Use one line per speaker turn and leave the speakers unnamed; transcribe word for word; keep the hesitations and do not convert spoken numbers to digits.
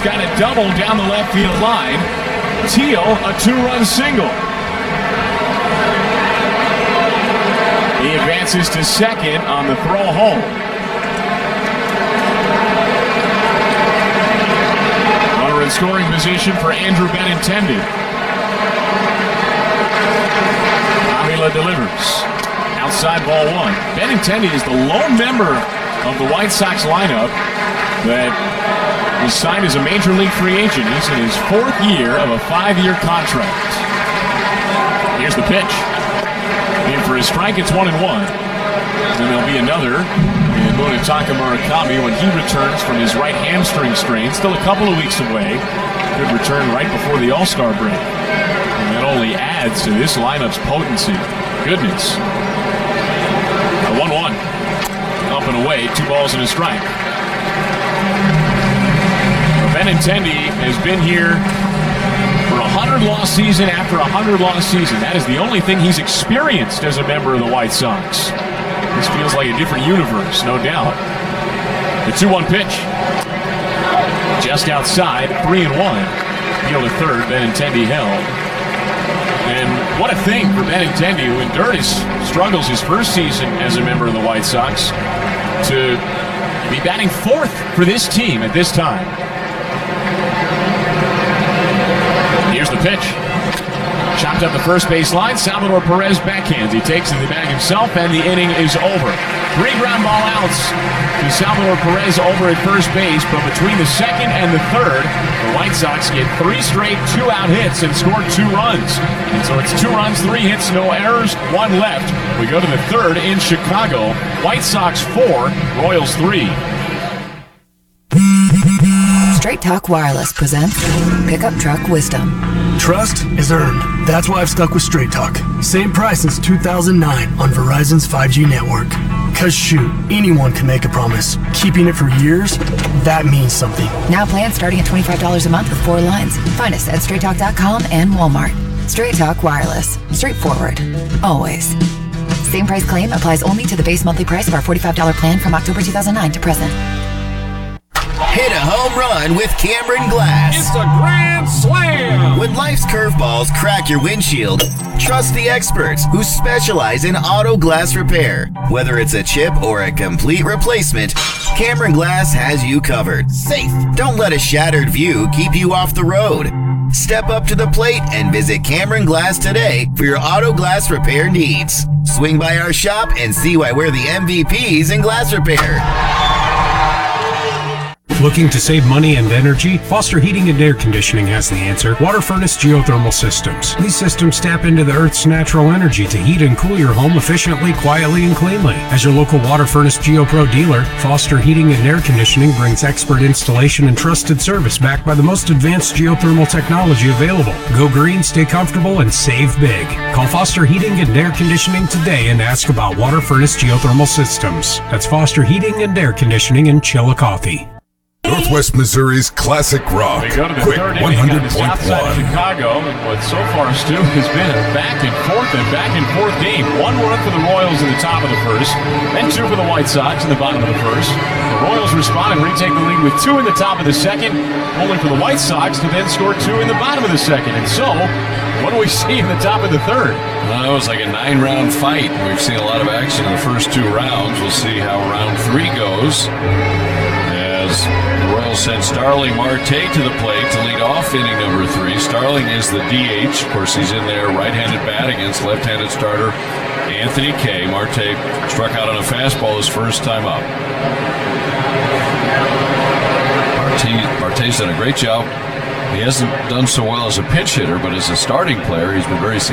got a double down the left field line. Teal, a two-run single. He advances to second on the throw home. Runner in scoring position for Andrew Benintendi. Avila delivers. Outside ball one. Benintendi is the lone member of the White Sox lineup that was signed as a major league free agent. He's in his fourth year of a five-year contract. Here's the pitch. In for his strike, it's one and one. Then there'll be another in Munetaka Murakami when he returns from his right hamstring strain. Still a couple of weeks away. Could return right before the All-Star break. And that only adds to this lineup's potency. Goodness. one one. Up and away, two balls and a strike. Benintendi has been here for a hundred-loss season after a hundred-loss season. That is the only thing he's experienced as a member of the White Sox. This feels like a different universe, no doubt. The two one pitch. Just outside, three and one. Peel to third, Benintendi held. And what a thing for Benintendi, who endured his struggles his first season as a member of the White Sox, to be batting fourth for this team at this time. Here's the pitch. Chopped up the first base line. Salvador Perez backhands. He takes it to the bag himself, and the inning is over. Three ground ball outs to Salvador Perez over at first base, but between the second and the third, the White Sox get three straight two-out hits and score two runs. And so it's two runs, three hits, no errors, one left. We go to the third in Chicago. White Sox four, Royals three.
Straight Talk Wireless presents Pickup Truck Wisdom.
Trust is earned. That's why I've stuck with Straight Talk. Same price since two thousand nine on Verizon's five G network. Cause shoot, anyone can make a promise. Keeping it for years, that means something.
Now plans starting at twenty-five dollars a month with four lines. Find us at straight talk dot com and Walmart. Straight Talk Wireless. Straightforward. Always. Same price claim applies only to the base monthly price of our forty-five dollars plan from October two thousand nine to present.
Hit a home run with Cameron Glass.
It's a grand slam!
When life's curveballs crack your windshield, trust the experts who specialize in auto glass repair. Whether it's a chip or a complete replacement, Cameron Glass has you covered. Safe. Don't let a shattered view keep you off the road. Step up to the plate and visit Cameron Glass today for your auto glass repair needs. Swing by our shop and see why we're the M V Ps in glass repair.
Looking to save money and energy? Foster Heating and Air Conditioning has the answer. Water Furnace Geothermal Systems. These systems tap into the Earth's natural energy to heat and cool your home efficiently, quietly, and cleanly. As your local Water Furnace GeoPro dealer, Foster Heating and Air Conditioning brings expert installation and trusted service backed by the most advanced geothermal technology available. Go green, stay comfortable, and save big. Call Foster Heating and Air Conditioning today and ask about Water Furnace Geothermal Systems. That's Foster Heating and Air Conditioning in Chillicothe.
Northwest Missouri's classic rock.
We go to the
Quick
third
one
inning
hundred
on the
point
south side of
one.
Chicago, and what so far, Stu, has been a back and forth and back and forth game. One run for the Royals in the top of the first, then two for the White Sox in the bottom of the first. The Royals respond and retake the lead with two in the top of the second, only for the White Sox to then score two in the bottom of the second. And so, what do we see in the top of the third?
Well, it was like a nine-round fight. We've seen a lot of action in the first two rounds. We'll see how round three goes. As the Royals send Starling Marte to the plate to lead off inning number three. Starling is the D H. Of course, he's in there right-handed bat against left-handed starter Anthony Kay. Marte struck out on a fastball his first time up. Marte, Marte's done a great job. He hasn't done so well as a pinch hitter, but as a starting player, he's been very successful.